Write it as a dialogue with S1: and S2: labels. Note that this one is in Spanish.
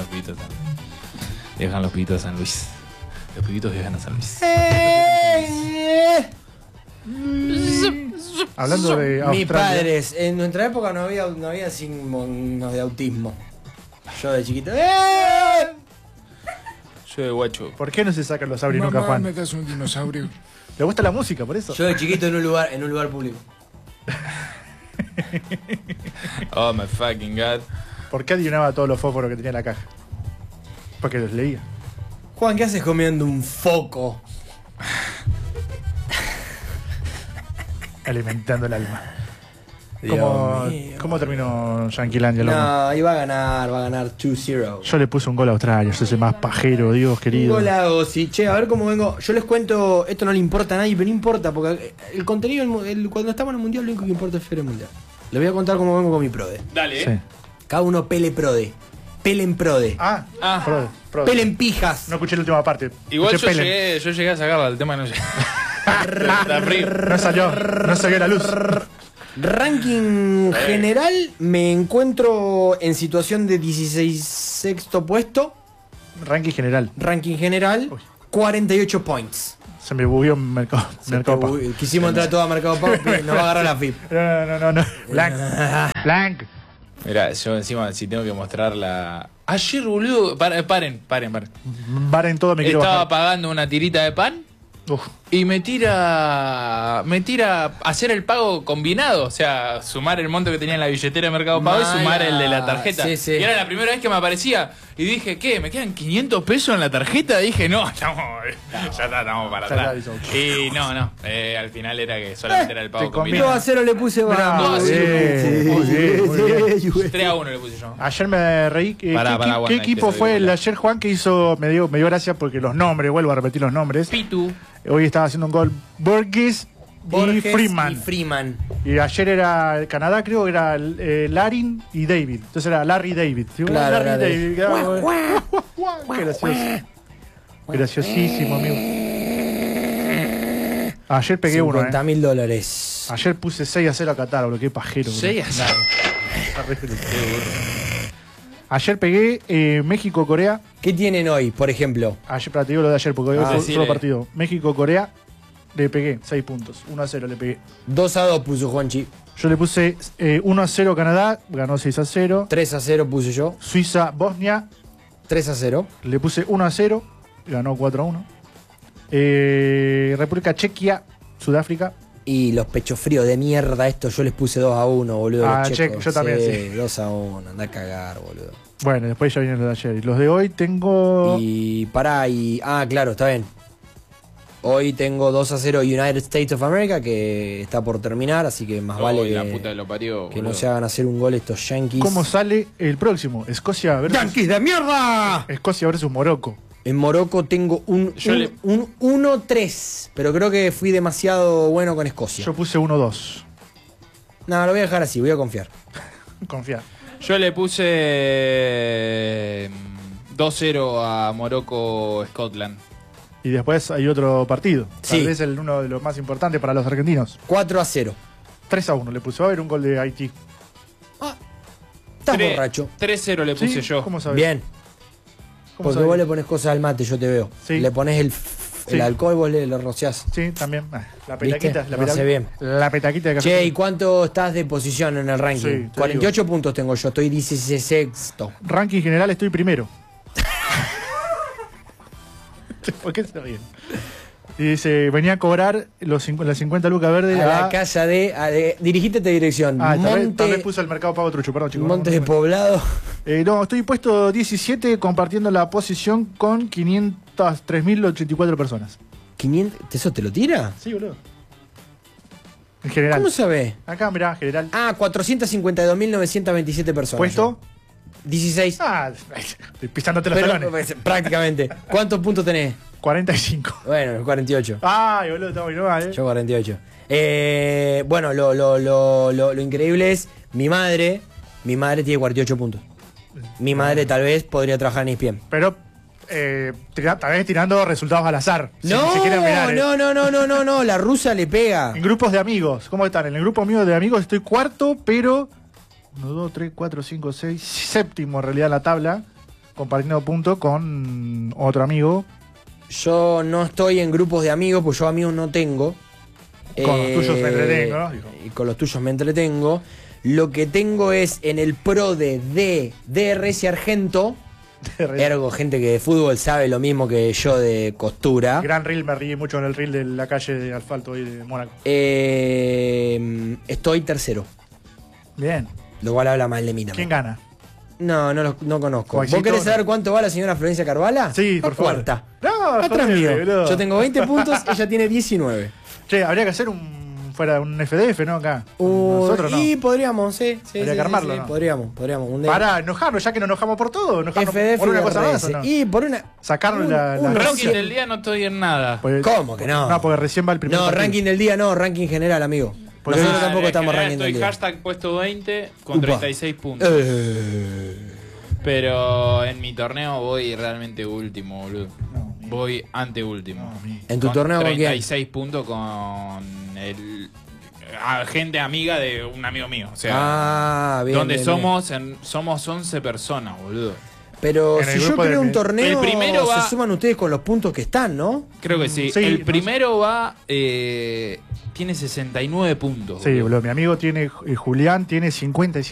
S1: pibitos de San Luis. Viajan los pibitos de San Luis. Los pibitos viajan a San Luis.
S2: Hablando de Australia.
S3: Mis padres, en nuestra época no había signos de autismo. Yo de chiquito.
S1: Yo de guacho.
S2: ¿Por qué no se sacan los auris nunca, Juan?
S4: metas un dinosaurio.
S2: ¿Le gusta la música, por eso?
S3: Yo de chiquito en un lugar público.
S1: Oh my fucking god.
S2: ¿Por qué adivinaba todos los fósforos que tenía la caja? Porque los leía.
S3: Juan, ¿qué haces comiendo un foco?
S2: Alimentando el alma.
S3: Dios mío.
S2: ¿Cómo terminó Yanquilandia?
S3: No, iba a ganar 2-0.
S2: Yo le puse un gol a Australia, yo soy más pajero, Dios querido.
S3: Un golazo, sí. Che, a ver cómo vengo. Yo les cuento, esto no le importa a nadie, pero no importa, porque el contenido, cuando estamos en el mundial, lo único que importa es el mundial. Les voy a contar cómo vengo con mi prode.
S1: Dale,
S2: Sí.
S3: Cada uno pele prode. Pelen prode.
S1: Ah.
S2: Prode.
S3: Pelen pijas.
S2: No escuché la última parte.
S1: Igual
S2: Escuché
S1: yo
S2: Pelen.
S1: llegué a sacarla, el tema no llegué. Está frío.
S2: No salió la luz.
S3: Ranking general, me encuentro en situación de 16º puesto.
S2: Ranking general.
S3: Ranking general,
S2: Uy.
S3: 48 points.
S2: Se me bugueó en Mercado Pago.
S3: Quisimos entrar todo a Mercado Pago, pero nos va a agarrar la FIP.
S2: No. Blank.
S1: Mirá, yo encima si tengo que mostrar la... Ayer, boludo, paren.
S2: Varen todo, me quiero
S1: Estaba
S2: bajar.
S1: pagando una tirita de pan
S2: Uf.
S1: y me tira a hacer el pago combinado, o sea, sumar el monto que tenía en la billetera de Mercado Pago
S3: Mala.
S1: y sumar el de la tarjeta.
S3: Sí, sí.
S1: Y era la primera vez que me aparecía y dije, ¿qué? ¿Me quedan 500 pesos en la tarjeta? Dije, no, estamos para atrás. Y no, al final era que solamente era el pago
S2: te conviene.
S1: combinado.
S3: 2-0 le puse
S2: Bravo,
S3: vamos.
S1: sí,
S2: muy bien.
S1: 3-1 le puse yo.
S2: Ayer me reí.
S1: Pará,
S2: ¿Qué
S1: Juan, ahí
S2: equipo
S1: te
S2: fue
S1: doy
S2: el
S1: bola.
S2: ayer, Juan, que hizo? Me dio gracia porque los nombres, vuelvo a repetir los nombres.
S1: Pitu.
S2: Hoy estaba haciendo un gol Borges y
S3: Borges
S2: Freeman.
S3: y Freeman.
S2: Y ayer era Canadá, creo que era Larin y David. Entonces era Larry David. ¿Sí?
S3: Claro,
S2: Larry
S3: era
S2: David. Qué gracioso. Graciosísimo, amigo. Ayer pegué uno,
S3: $50.000.
S2: Ayer puse 6-0 a Qatar, boludo. Qué pajero.
S1: 6-0.
S2: Ayer pegué México-Corea.
S3: ¿Qué tienen hoy, por ejemplo?
S2: Ayer, para te digo lo de ayer, porque hoy fue
S1: decile.
S2: solo partido. México-Corea, le pegué 6 puntos. 1-0 le pegué.
S3: 2-2 puso Juanchi.
S2: Yo le puse 1-0 Canadá, ganó 6-0.
S3: 3-0 puse yo.
S2: Suiza-Bosnia,
S3: 3-0.
S2: le puse 1-0, ganó 4-1. República Chequia, Sudáfrica.
S3: Y los pechos fríos de mierda, estos yo les puse 2-1, boludo.
S2: Ah,
S3: los checos.
S2: yo también, sí.
S3: 2-1, anda a cagar, boludo.
S2: Bueno, después ya vienen los de ayer. Y los de hoy tengo.
S3: Y pará, claro, está bien. Hoy tengo 2-0 United States of America, que está por terminar, así que más vale
S1: la puta de lo parió,
S3: que
S1: boludo.
S3: no se hagan hacer un gol estos yankees.
S2: ¿Cómo sale el próximo? Escocia versus.
S3: ¡Yankees de mierda!
S2: Escocia versus Morocco.
S3: En Morocco tengo un 1-3, pero creo que fui demasiado bueno con Escocia.
S2: Yo puse 1-2.
S3: No, lo voy a dejar así, voy a confiar.
S2: Confía.
S1: Yo le puse 2-0 a Morocco-Scotland.
S2: Y después hay otro partido. Tal
S3: Sí.
S2: vez uno de los más importantes para los argentinos.
S3: 4-0.
S2: 3-1 le puse. Va a haber un gol de Haití.
S3: Estás borracho.
S1: 3-0 le puse
S2: ¿Sí?
S1: yo.
S2: ¿Cómo sabes?
S3: Bien,
S2: ¿Cómo
S3: porque
S2: sabés?
S3: vos le pones cosas al mate, yo te veo.
S2: Sí.
S3: Le pones el
S2: Sí.
S3: alcohol, vos le rociás.
S2: Sí, también. La
S3: ¿Viste?
S2: petaquita.
S3: Lo hace bien.
S2: La petaquita de café.
S3: Che, ¿y cuánto estás de posición en el ranking?
S2: Sí, te
S3: 48 puntos tengo yo, estoy 16º.
S2: Ranking general estoy primero. ¿Por qué se ríen? Y dice, venía a cobrar las 50 lucas verdes
S3: A la casa dirigite esta dirección.
S2: tal vez
S3: Monte,
S2: puso el mercado pago trucho, perdón chicos.
S3: Monte de Poblado.
S2: No, estoy puesto 17 compartiendo la posición con 503.084 personas.
S3: 500, ¿eso te lo tira?
S2: Sí, boludo. En general.
S3: ¿Cómo sabés?
S2: Acá, mirá, general.
S3: 452.927 personas.
S2: ¿Puesto?
S3: 16.
S2: Estoy pisándote los
S3: Pero,
S2: talones.
S3: pues, prácticamente. ¿Cuántos puntos tenés?
S2: 45.
S3: Bueno, 48.
S2: Ay, boludo, está muy mal,
S3: Yo 48. Bueno, lo increíble es mi madre tiene 48 puntos. Mi madre tal vez podría trabajar en ESPN.
S2: Pero tal vez tirando resultados al azar.
S3: No,
S2: si quieren mirar,
S3: no, la rusa le pega.
S2: En grupos de amigos, ¿cómo están? En el grupo mío de amigos estoy cuarto, pero 1, 2, 3, 4, 5, 6, séptimo en realidad en la tabla. compartiendo puntos con otro amigo.
S3: Yo no estoy en grupos de amigos, pues yo amigos no tengo.
S2: Con los tuyos me entretengo, ¿no?
S3: Y con los tuyos me entretengo. Lo que tengo es en el pro de DRS Argento. Ergo, gente que de fútbol sabe lo mismo que yo de costura.
S2: Gran reel, me ríe mucho en el reel de la calle de asfalto ahí de Mónaco.
S3: Estoy tercero.
S2: Bien.
S3: Lo cual habla mal de mí también.
S2: ¿Quién gana?
S3: No conozco.
S2: Juancito,
S3: ¿Vos querés saber
S2: no.
S3: cuánto va la señora Florencia Carvalha?
S2: Sí, por favor.
S3: Cuarta.
S2: No,
S3: Atrás
S2: joder,
S3: mío.
S2: boludo.
S3: Yo tengo 20 puntos, ella tiene 19.
S2: Che, habría que hacer un FDF, ¿no? Acá. Nosotros no.
S3: Y podríamos, sí.
S2: Habría que armarlo, ¿no?
S3: Podríamos. Un día.
S2: Para enojarnos, ya que nos enojamos por todo. Enojarnos
S3: FDF
S2: por una cosa
S3: DRS.
S2: más, ¿o no?
S3: Y por una.
S2: Sacarnos la
S1: Ranking del día no estoy en nada.
S2: Pues-
S3: ¿Cómo que no?
S2: No, porque recién va el primer
S3: No,
S2: partido.
S3: ranking del día no, ranking general, amigo.
S2: Porque
S3: Nosotros
S1: Ah,
S3: tampoco
S1: en
S3: estamos
S1: general
S3: ranking del
S1: estoy
S3: día.
S1: hashtag puesto 20 con
S3: Upa.
S1: 36 puntos. Pero en mi torneo voy realmente último, boludo.
S2: No, mi-
S1: Voy anteúltimo.
S2: No, mi-
S3: ¿En tu torneo con quién?
S1: 36 puntos con el gente amiga de un amigo mío. O sea,
S3: Bien.
S1: donde
S3: bien,
S1: somos 11 personas, boludo.
S3: bien. Pero
S2: En el
S3: si yo
S2: grupo de
S3: creo un
S2: mi-
S3: torneo,
S1: El primero va-
S3: se suman ustedes con los puntos que están, ¿no?
S1: Creo que sí.
S2: Sí,
S1: El
S2: no
S1: primero va. Tiene 69 puntos.
S2: Sí, boludo. Mi amigo tiene, Julián tiene 57.